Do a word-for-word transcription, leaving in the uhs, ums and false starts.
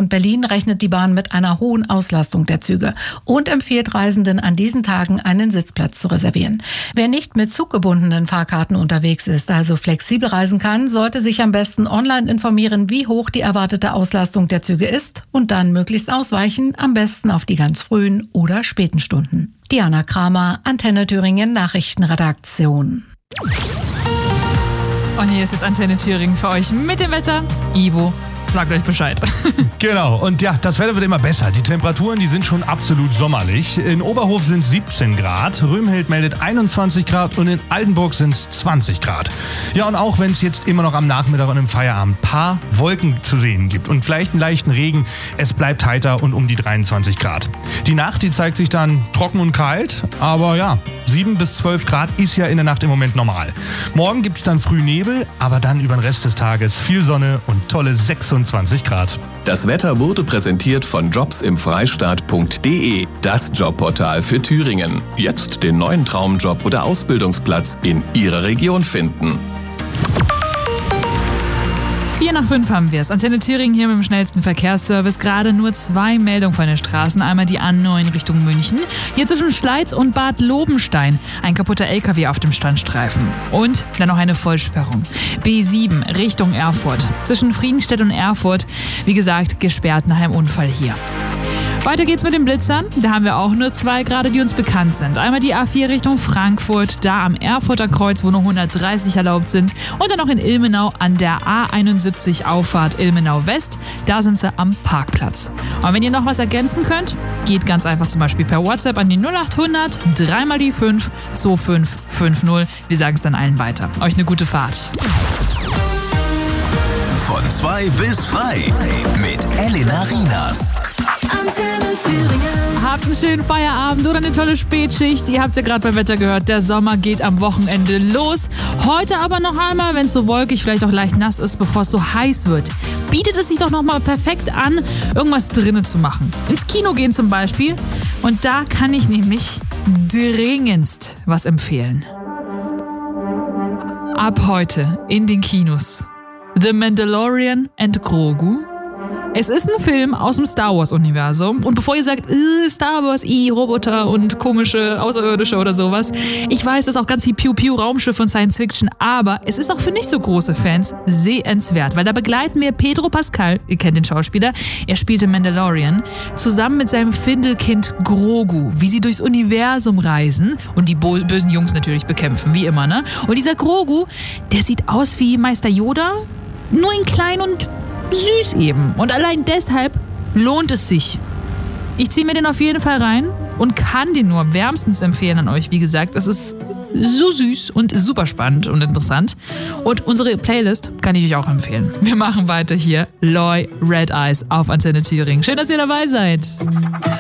und Berlin rechnet die Bahn mit einer hohen Auslastung der Züge und empfiehlt Reisenden an diesen Tagen einen Sitzplatz zu reservieren. Wer nicht mit zuggebundenen Fahrkarten unterwegs ist, also flexibel reisen kann, sollte sich am besten online informieren, wie hoch die erwartete Auslastung der Züge ist und dann möglichst ausweichen, am besten auf die ganz frühen oder späten Stunden. Diana Kramer, Antenne Thüringen Nachrichtenredaktion. Und hier ist jetzt Antenne Thüringen für euch mit dem Wetter. Ivo, sagt euch Bescheid. Genau, und ja, das Wetter wird immer besser. Die Temperaturen, die sind schon absolut sommerlich. In Oberhof sind es siebzehn Grad, Römhild meldet einundzwanzig Grad und in Altenburg sind es zwanzig Grad. Ja, und auch wenn es jetzt immer noch am Nachmittag und im Feierabend ein paar Wolken zu sehen gibt und vielleicht einen leichten Regen, es bleibt heiter und um die dreiundzwanzig Grad. Die Nacht, die zeigt sich dann trocken und kalt, aber ja, sieben bis zwölf Grad ist ja in der Nacht im Moment normal. Morgen gibt es dann früh Nebel, aber dann über den Rest des Tages viel Sonne und tolle sechsundzwanzig Grad. Das Wetter wurde präsentiert von jobsimfreistaat punkt de, das Jobportal für Thüringen. Jetzt den neuen Traumjob oder Ausbildungsplatz in Ihrer Region finden. Vier nach fünf haben wir es. Antenne Thüringen hier mit dem schnellsten Verkehrsservice. Gerade nur zwei Meldungen von den Straßen. Einmal die A neun Richtung München. Hier zwischen Schleiz und Bad Lobenstein. Ein kaputter L K W auf dem Standstreifen. Und dann noch eine Vollsperrung. B sieben Richtung Erfurt. Zwischen Friedenstedt und Erfurt. Wie gesagt, gesperrt nach einem Unfall hier. Weiter geht's mit den Blitzern. Da haben wir auch nur zwei gerade, die uns bekannt sind. Einmal die A vier Richtung Frankfurt, da am Erfurter Kreuz, wo nur hundertdreißig erlaubt sind. Und dann noch in Ilmenau an der A einundsiebzig Auffahrt Ilmenau West. Da sind sie am Parkplatz. Und wenn ihr noch was ergänzen könnt, geht ganz einfach zum Beispiel per WhatsApp an die null acht hundert drei mal die fünf zwei fünf fünf null. Wir sagen es dann allen weiter. Euch eine gute Fahrt. Von zwei bis frei mit Elena Rienas. Antenne Thüringen. Habt einen schönen Feierabend oder eine tolle Spätschicht. Ihr habt es ja gerade beim Wetter gehört, der Sommer geht am Wochenende los. Heute aber noch einmal, wenn es so wolkig, vielleicht auch leicht nass ist, bevor es so heiß wird, bietet es sich doch noch mal perfekt an, irgendwas drinnen zu machen. Ins Kino gehen zum Beispiel. Und da kann ich nämlich dringendst was empfehlen. Ab heute in den Kinos The Mandalorian and Grogu. Es ist ein Film aus dem Star Wars-Universum. Und bevor ihr sagt, äh, Star Wars, i, Roboter und komische Außerirdische oder sowas, ich weiß, das ist auch ganz viel Piu-Piu-Raumschiff und Science-Fiction, aber es ist auch für nicht so große Fans sehenswert, weil da begleiten wir Pedro Pascal, ihr kennt den Schauspieler, er spielte Mandalorian, zusammen mit seinem Findelkind Grogu, wie sie durchs Universum reisen und die bo- bösen Jungs natürlich bekämpfen, wie immer, ne? Und dieser Grogu, der sieht aus wie Meister Yoda, nur in klein und süß eben. Und allein deshalb lohnt es sich. Ich ziehe mir den auf jeden Fall rein und kann den nur wärmstens empfehlen an euch. Wie gesagt, es ist so süß und super spannend und interessant. Und unsere Playlist kann ich euch auch empfehlen. Wir machen weiter hier. Loy Red Eyes auf Antenne Thüringen. Schön, dass ihr dabei seid.